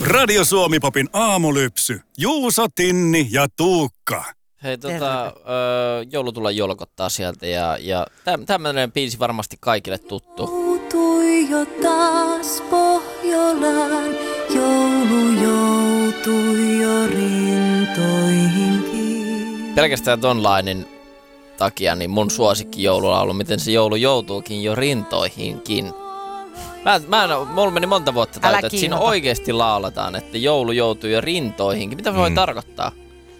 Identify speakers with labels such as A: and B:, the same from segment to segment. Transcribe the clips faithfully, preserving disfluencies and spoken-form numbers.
A: Radio Suomi-popin aamulypsy. Juuso, Tinni ja Tuukka.
B: Hei, tota, ö, joulu tulla jolkottaa sieltä ja, ja tämmöinen biisi varmasti kaikille tuttu.
C: Joutui jo taas Pohjolaan, joulu joutui jo rintoihinkin.
B: Pelkästään ton lainin takia niin mun suosikki joululaulu, miten se joulu joutuukin jo rintoihinkin. Mä, mä en, mulla meni monta vuotta taito, että siinä oikeesti laulataan, että joulu joutuu jo rintoihinkin. Mitä se voi mm. tarkoittaa?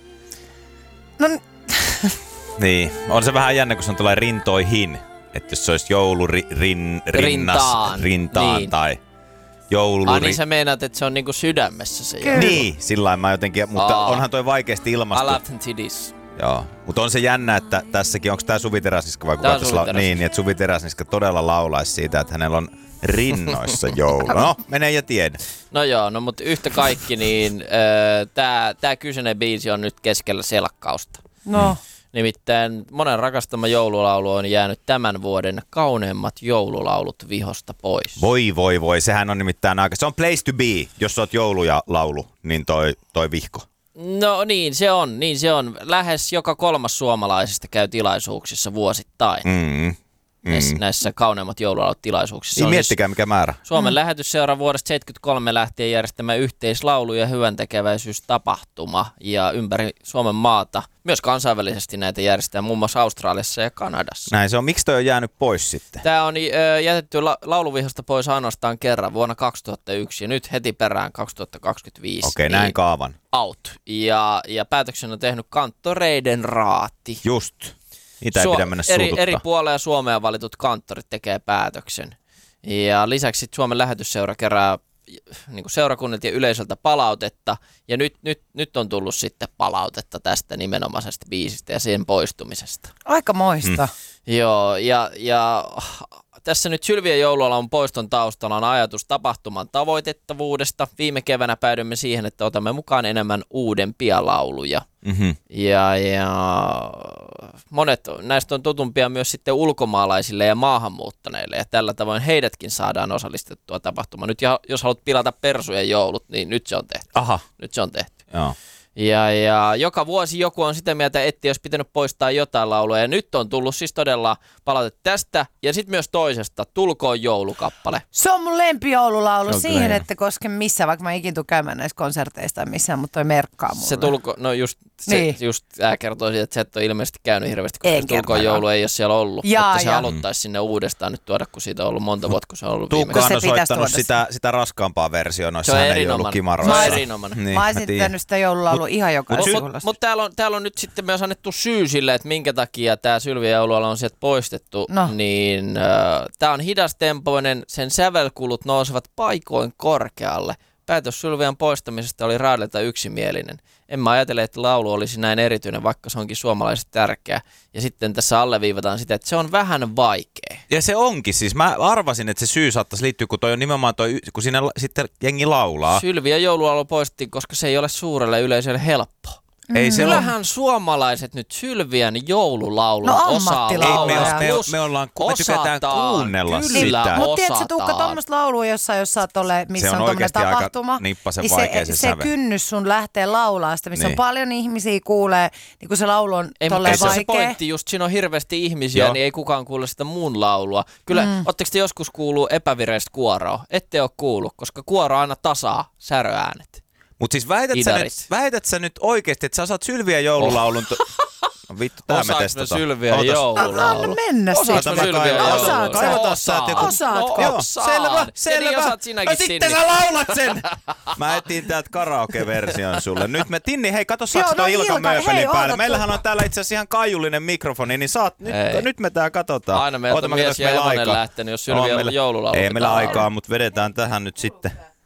D: No niin, on se vähän jännä, kun se on tulee rintoihin. Että jos se olisi joulu ri, rin, rinnas, rintaan, rintaan niin. Tai joulu...
B: Ah, niin sä meinaat, että se on niinku sydämessä se joulu.
D: Niin, sillain mä jotenkin, mutta Aa. onhan toi vaikeasti ilmastu.
B: I love titties.
D: Joo, mutta on se jännä, että tässäkin, onko tää Suvi Teräsniska vai kuka tässä la... Niin, että Suvi Teräsniska todella laulaisi siitä, että hänellä on rinnoissa joulu. No, menee ja tiedä.
B: No joo, no mutta yhtä kaikki, niin äh, tää, tää kyseinen biisi on nyt keskellä selkkausta.
D: No. Hmm.
B: Nimittäin monen rakastama joululaulu on jäänyt tämän vuoden kauneimmat joululaulut vihosta pois.
D: Voi voi voi, sehän on nimittäin aika, se on place to be, jos oot joulu ja laulu, niin toi, toi vihko.
B: No niin se on, niin se on. Lähes joka kolmas suomalaisista käy tilaisuuksissa vuosittain.
D: Mm. Mm.
B: Näissä, näissä kauneimmat joululaulut tilaisuuksissa.
D: Niin miettikää mikä määrä.
B: Suomen
D: mm.
B: lähetysseura vuodesta seitsemänkymmentäkolme lähtien järjestämä yhteislaulu- ja hyväntekeväisyystapahtuma. Ja ympäri Suomen maata myös kansainvälisesti näitä järjestetään muun muassa Australiassa ja Kanadassa.
D: Näin se on. Miksi toi on jäänyt pois sitten?
B: Tämä on ö, jätetty la- lauluvihosta pois ainoastaan kerran vuonna kaksituhattayksi ja nyt heti perään kaksituhattakaksikymmentäviisi.
D: Okei, okay, näin kaavan.
B: Out. Ja, ja päätöksen on tehnyt kanttoreiden raati.
D: Just. Niitä ei Suo- pidä mennä
B: eri, eri puolella Suomea valitut kanttorit tekee päätöksen. Ja lisäksi Suomen lähetysseura kerää niin kuin seurakunnilta ja yleisöltä palautetta. Ja nyt, nyt, nyt on tullut sitten palautetta tästä nimenomaisesta biisistä ja sen poistumisesta.
E: Aika moista.
B: Mm. Joo, ja, ja tässä nyt Sylvien joululaulun poiston taustalla on ajatus tapahtuman tavoitettavuudesta. Viime keväänä päädyimme siihen, että otamme mukaan enemmän uudempia lauluja.
D: Mm-hmm.
B: Ja, ja monet näistä on tutumpia myös sitten ulkomaalaisille ja maahanmuuttaneille. Ja tällä tavoin heidätkin saadaan osallistettua tapahtumaan. Nyt jos haluat pilata persujen joulut, niin nyt se on tehty.
D: Aha.
B: Nyt se on tehty.
D: Joo.
B: Ja, ja joka vuosi joku on sitä mieltä, että olisi pitänyt poistaa jotain laulua. Ja nyt on tullut siis todella palaute tästä ja sitten myös toisesta. Tulkoon joulukappale.
E: Se on mun lempijoululaulu no, siihen, että koske missään, vaikka mä ikin tuu käymään näissä konserteista tai missään, mutta toi merkkaa mulle.
B: Se tulko, no just, se,
E: niin.
B: just ää kertoo siitä, että sä et ole ilmeisesti käynyt hirveästi, koska
E: en
B: tulkoon joulu ei ole siellä ollut.
E: Jaa,
B: mutta se
E: ja.
B: haluttaisi sinne uudestaan nyt tuoda, kun siitä on ollut monta vuotta, kun se on ollut viime.
D: Tuukkahan on soittanut sitä, sitä raskaampaa versiota noissa hänen joulukimaroissa.
B: Se on erinomainen.
E: Niin, mä oon esittänyt sitä joululaulu ihan joka
B: Mutta mut täällä, on, täällä on nyt sitten myös annettu syy sille, että minkä takia tämä Sylvien joululaulu on sieltä poistettu.
E: No.
B: Niin äh, tämä on hidastempoinen, sen sävelkulut nousevat paikoin korkealle. Päätös Sylvian poistamisesta oli raadilta yksimielinen. En mä ajatele, että laulu olisi näin erityinen, vaikka se onkin suomalaisesti tärkeä. Ja sitten tässä alleviivataan sitä, että se on vähän vaikea.
D: Ja se onkin siis. Mä arvasin, että se syy saattaisi liittyä, kun toi on nimenomaan toi, kun siinä sitten jengi laulaa.
B: Sylvian joululaulu poistettiin, koska se ei ole suurelle yleisölle helppo.
D: Ei se
B: Kyllähän on suomalaiset nyt Sylvian joululaulun
E: no,
B: osaa
D: Ei, me, me, me ollaan, me tykätään kuunnella
B: kyllä
D: sitä.
E: Mutta tiedätkö, Tuukka, tuommoista laulua jossain, jos sä oot ole, missä
D: se on,
E: on tuommoinen tapahtuma,
D: niin
E: se, se, se kynnys sun lähtee laulaa sitä, missä niin. on paljon ihmisiä kuulee, niin kun se laulu on ei, tolleen vaikea.
B: Se pointti, just siinä on hirveästi ihmisiä, Joo. niin ei kukaan kuule sitä mun laulua. Kyllä, mm. ootteko te joskus kuuluu epävireistä kuoroa? Ette ole kuullut, koska kuoro aina tasaa säröäänet.
D: Mutta siis väität sä, nyt, väität sä nyt oikeesti, että sä osaat Sylvian joululaulun... To... No vittu, tää me testataan.
B: Osaatko Sylvian joululaulun?
E: Anna mennä siitä.
B: Osaatko Sylvian joululaulun?
D: Kaivotaan sä, että joku...
E: Osaatko?
D: Joo, selvä, selvä.
B: Niin osaat sinäkin,
D: no sitten sä laulat sen! Mä etin täältä karaoke-version sulle. Nyt me... Tinni, hei, kato saaks toi Ilkan Mööpelin päälle. Meillähän on täällä itse asiassa ihan kaiullinen mikrofoni, niin saat... Nyt, nyt me tää katsotaan.
B: Aina meiltä on mies ja hevonen lähtenyt, jos Sylvian joululaulu.
D: Ei meillä aikaa, mutta vedetään tähän nyt sitten.